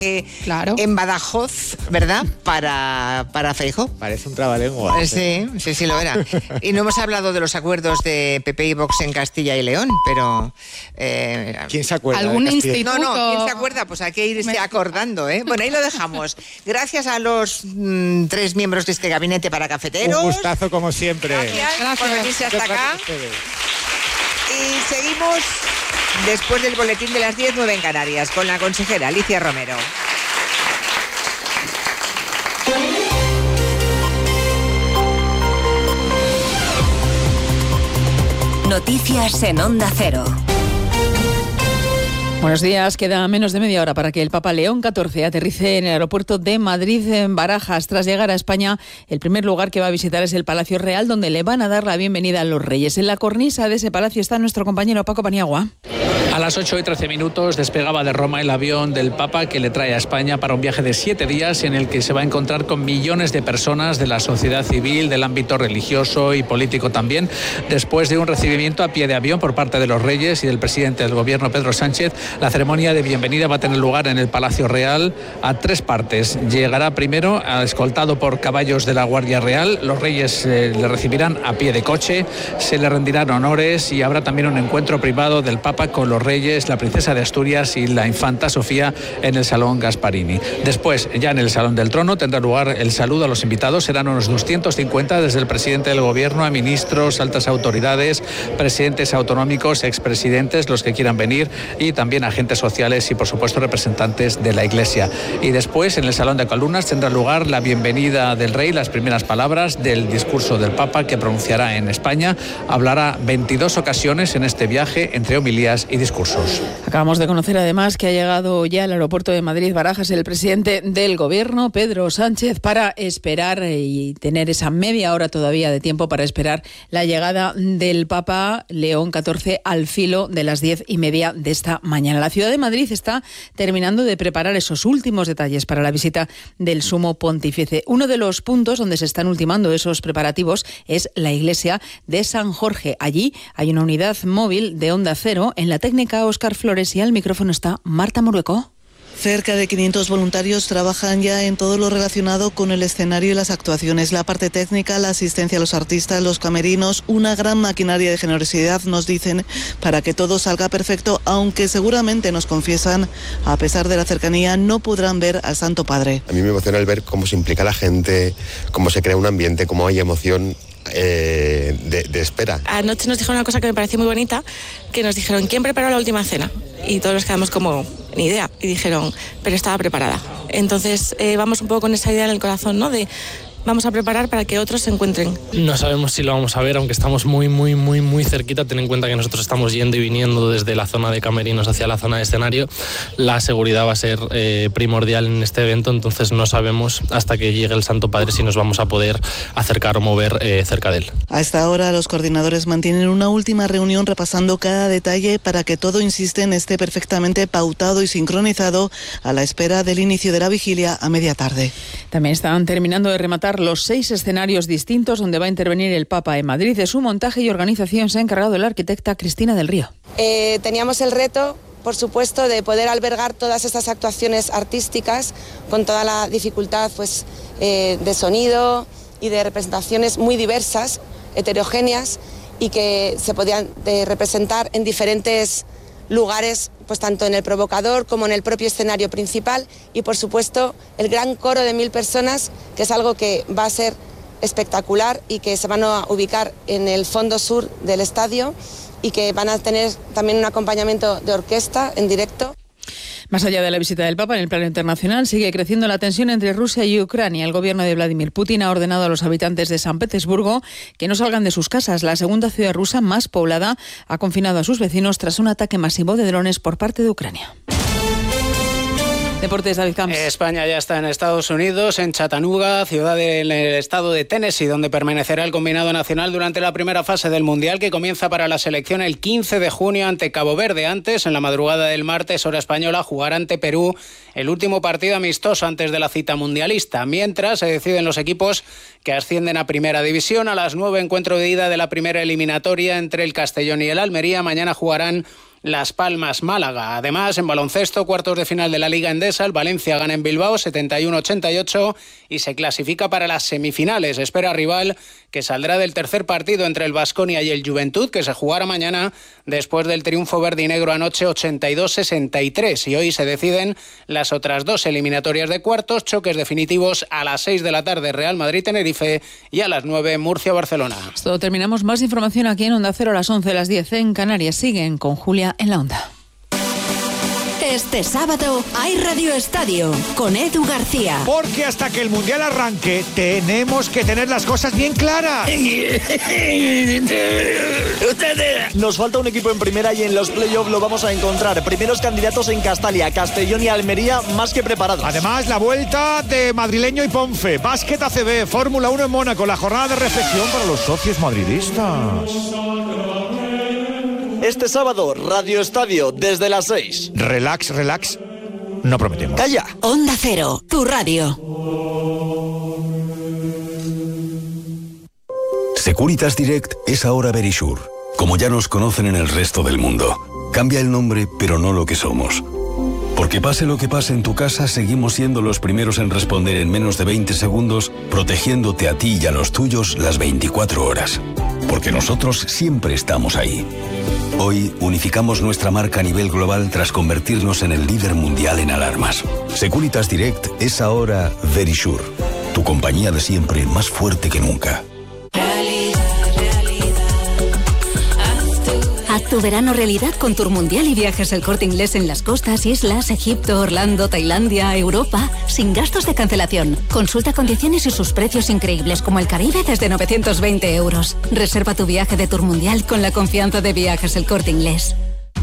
Claro. En Badajoz, ¿verdad? Para Feijóo. Parece un trabalengua. Sí, lo era. Y no hemos hablado de los acuerdos de PP y Vox en Castilla y León, pero... ¿Quién se acuerda? ¿Algún instituto? No, ¿quién se acuerda? Pues hay que irse acordando, ¿eh? Bueno, ahí lo dejamos. Gracias a los 3 miembros de este gabinete para cafeteros. Un gustazo como siempre. Gracias por venirse hasta acá. Y seguimos después del boletín de las 10, 9 en Canarias, con la consejera Alicia Romero. Noticias en Onda Cero. Buenos días. Queda menos de media hora para que el Papa León XIV aterrice en el aeropuerto de Madrid, en Barajas. Tras llegar a España, el primer lugar que va a visitar es el Palacio Real, donde le van a dar la bienvenida a los reyes. En la cornisa de ese palacio está nuestro compañero Paco Paniagua. A las 8:13 despegaba de Roma el avión del Papa que le trae a España para un viaje de 7 días en el que se va a encontrar con millones de personas de la sociedad civil, del ámbito religioso y político también. Después de un recibimiento a pie de avión por parte de los reyes y del presidente del gobierno, Pedro Sánchez, la ceremonia de bienvenida va a tener lugar en el Palacio Real a 3 partes. Llegará primero escoltado por caballos de la Guardia Real. Los reyes le recibirán a pie de coche, se le rendirán honores y habrá también un encuentro privado del Papa con los reyes, la princesa de Asturias y la infanta Sofía en el Salón Gasparini. Después, ya en el Salón del Trono, tendrá lugar el saludo a los invitados. Serán unos 250, desde el presidente del gobierno a ministros, altas autoridades, presidentes autonómicos, expresidentes, los que quieran venir, y también agentes sociales y, por supuesto, representantes de la Iglesia. Y después, en el Salón de Columnas, tendrá lugar la bienvenida del rey, las primeras palabras del discurso del Papa que pronunciará en España. Hablará 22 ocasiones en este viaje, entre homilías y discursos. Acabamos de conocer además que ha llegado ya al aeropuerto de Madrid-Barajas el presidente del gobierno, Pedro Sánchez, para esperar y tener esa media hora todavía de tiempo para esperar la llegada del Papa León XIV al filo de las 10:30 de esta mañana. La ciudad de Madrid está terminando de preparar esos últimos detalles para la visita del Sumo Pontífice. Uno de los puntos donde se están ultimando esos preparativos es la iglesia de San Jorge. Allí hay una unidad móvil de Onda Cero. En la técnica Óscar Flores y al micrófono está Marta Morueco. Cerca de 500 voluntarios trabajan ya en todo lo relacionado con el escenario y las actuaciones. La parte técnica, la asistencia a los artistas, los camerinos, una gran maquinaria de generosidad, nos dicen, para que todo salga perfecto, aunque seguramente nos confiesan, a pesar de la cercanía, no podrán ver al Santo Padre. A mí me emociona el ver cómo se implica la gente, cómo se crea un ambiente, cómo hay emoción de espera. Anoche nos dijeron una cosa que me pareció muy bonita, que nos dijeron, ¿quién preparó la última cena? Y todos nos quedamos como, ni idea, y dijeron, pero estaba preparada. Entonces vamos un poco con esa idea en el corazón, ¿no? De vamos a preparar para que otros se encuentren. No sabemos si lo vamos a ver, aunque estamos muy cerquita. Ten en cuenta que nosotros estamos yendo y viniendo desde la zona de camerinos hacia la zona de escenario. La seguridad va a ser primordial en este evento, entonces no sabemos hasta que llegue el Santo Padre si nos vamos a poder acercar o mover cerca de él. A esta hora los coordinadores mantienen una última reunión repasando cada detalle para que todo, insisten, esté perfectamente pautado y sincronizado a la espera del inicio de la vigilia a media tarde. También están terminando de rematar los 6 escenarios distintos donde va a intervenir el Papa en Madrid. De su montaje y organización se ha encargado la arquitecta Cristina del Río. Teníamos el reto, por supuesto, de poder albergar todas estas actuaciones artísticas con toda la dificultad de sonido y de representaciones muy diversas, heterogéneas, y que se podían representar en diferentes lugares, pues tanto en el provocador como en el propio escenario principal, y por supuesto el gran coro de 1000 personas, que es algo que va a ser espectacular y que se van a ubicar en el fondo sur del estadio y que van a tener también un acompañamiento de orquesta en directo. Más allá de la visita del Papa, en el plano internacional sigue creciendo la tensión entre Rusia y Ucrania. El gobierno de Vladimir Putin ha ordenado a los habitantes de San Petersburgo que no salgan de sus casas. La segunda ciudad rusa más poblada ha confinado a sus vecinos tras un ataque masivo de drones por parte de Ucrania. Deportes, David Camps. España ya está en Estados Unidos, en Chattanooga, ciudad del estado de Tennessee, donde permanecerá el combinado nacional durante la primera fase del Mundial, que comienza para la selección el 15 de junio ante Cabo Verde. Antes, en la madrugada del martes, hora española, jugará ante Perú el último partido amistoso antes de la cita mundialista. Mientras se deciden los equipos que ascienden a Primera División. A las 9, encuentro de ida de la primera eliminatoria entre el Castellón y el Almería. Mañana jugarán Las Palmas Málaga. Además, en baloncesto, cuartos de final de la Liga Endesa, el Valencia gana en Bilbao 71-88 y se clasifica para las semifinales. Espera rival que saldrá del tercer partido entre el Baskonia y el Juventud, que se jugará mañana después del triunfo verde y negro anoche 82-63. Y hoy se deciden las otras dos eliminatorias de cuartos, choques definitivos a las 6 de la tarde, Real Madrid-Tenerife, y a las 9, Murcia-Barcelona. Esto terminamos. Más información aquí en Onda Cero a las 11, las 10 en Canarias. Siguen con Julia en la Onda. Este sábado hay Radio Estadio con Edu García. Porque hasta que el Mundial arranque tenemos que tener las cosas bien claras. Nos falta un equipo en primera y en los playoffs lo vamos a encontrar. Primeros candidatos en Castalia, Castellón y Almería más que preparados. Además, la vuelta de Madrileño y Ponfe, Básquet ACB, Fórmula 1 en Mónaco, la jornada de reflexión para los socios madridistas. Este sábado, Radio Estadio, desde las 6. Relax, no prometemos. ¡Calla! Onda Cero, tu radio. Securitas Direct es ahora Verisure, como ya nos conocen en el resto del mundo. Cambia el nombre, pero no lo que somos. Porque pase lo que pase en tu casa, seguimos siendo los primeros en responder en menos de 20 segundos, protegiéndote a ti y a los tuyos las 24 horas. Porque nosotros siempre estamos ahí. Hoy unificamos nuestra marca a nivel global tras convertirnos en el líder mundial en alarmas. Securitas Direct es ahora Verisure, tu compañía de siempre más fuerte que nunca. Haz tu verano realidad con Tour Mundial y Viajes El Corte Inglés en las costas, islas, Egipto, Orlando, Tailandia, Europa, sin gastos de cancelación. Consulta condiciones y sus precios increíbles, como el Caribe desde 920 euros. Reserva tu viaje de Tour Mundial con la confianza de Viajes El Corte Inglés.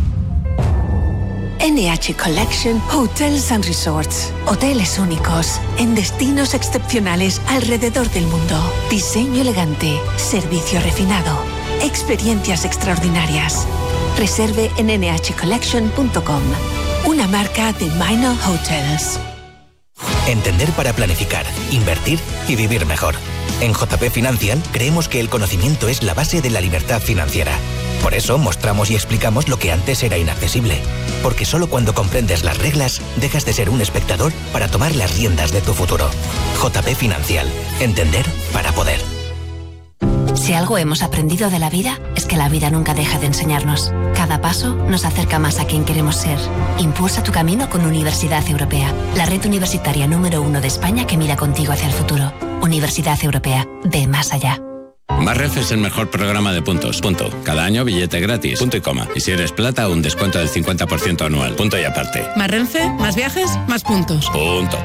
NH Collection Hotels and Resorts. Hoteles únicos, en destinos excepcionales alrededor del mundo. Diseño elegante, servicio refinado, experiencias extraordinarias. Reserve en nhcollection.com. Una marca de Minor Hotels. Entender para planificar, invertir y vivir mejor. En JP Financial creemos que el conocimiento es la base de la libertad financiera. Por eso mostramos y explicamos lo que antes era inaccesible. Porque solo cuando comprendes las reglas, dejas de ser un espectador para tomar las riendas de tu futuro. JP Financial. Entender para poder. Si algo hemos aprendido de la vida, es que la vida nunca deja de enseñarnos. Cada paso nos acerca más a quien queremos ser. Impulsa tu camino con Universidad Europea, la red universitaria número 1 de España que mira contigo hacia el futuro. Universidad Europea, ve más allá. Más Renfe es el mejor programa de puntos. Punto. Cada año billete gratis. Punto y coma. Y si eres plata, un descuento del 50% anual. Punto y aparte. Más Renfe, más viajes, más puntos. Punto.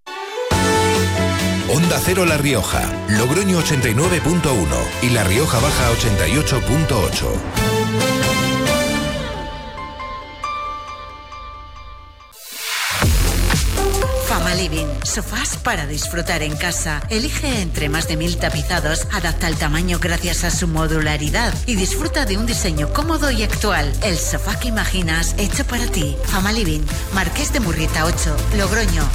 Onda Cero La Rioja, Logroño 89.1 y La Rioja Baja 88.8. Living, sofás para disfrutar en casa. Elige entre más de 1000 tapizados, adapta el tamaño gracias a su modularidad y disfruta de un diseño cómodo y actual. El sofá que imaginas, hecho para ti. Fama Living, Marqués de Murrieta 8, Logroño.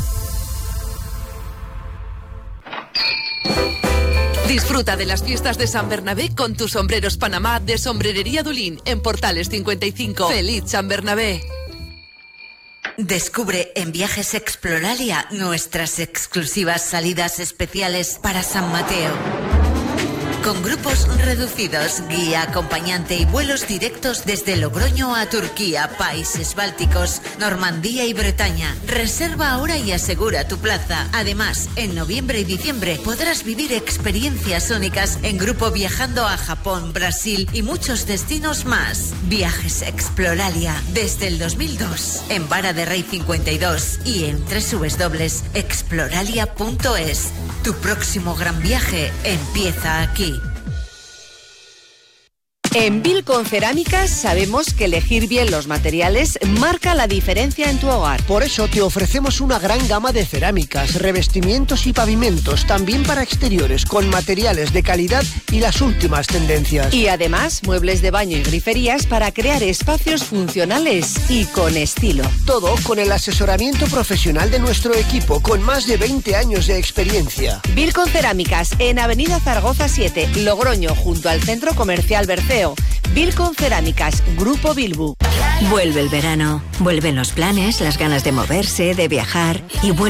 Disfruta de las fiestas de San Bernabé con tus sombreros Panamá de Sombrerería Dulín en Portales 55. ¡Feliz San Bernabé! Descubre en Viajes Exploralia nuestras exclusivas salidas especiales para San Mateo. Con grupos reducidos, guía, acompañante y vuelos directos desde Logroño a Turquía, países bálticos, Normandía y Bretaña. Reserva ahora y asegura tu plaza. Además, en noviembre y diciembre podrás vivir experiencias únicas en grupo viajando a Japón, Brasil y muchos destinos más. Viajes Exploralia desde el 2002 en Vara de Rey 52 y en www.exploralia.es. Tu próximo gran viaje empieza aquí. En Bilcon Cerámicas sabemos que elegir bien los materiales marca la diferencia en tu hogar. Por eso te ofrecemos una gran gama de cerámicas, revestimientos y pavimentos, también para exteriores, con materiales de calidad y las últimas tendencias. Y además, muebles de baño y griferías para crear espacios funcionales y con estilo. Todo con el asesoramiento profesional de nuestro equipo, con más de 20 años de experiencia. Bilcon Cerámicas, en Avenida Zaragoza 7, Logroño, junto al Centro Comercial Berceo. Europeo. Bilcon Cerámicas, Grupo Bilbu. Vuelve el verano, vuelven los planes, las ganas de moverse, de viajar y vuelve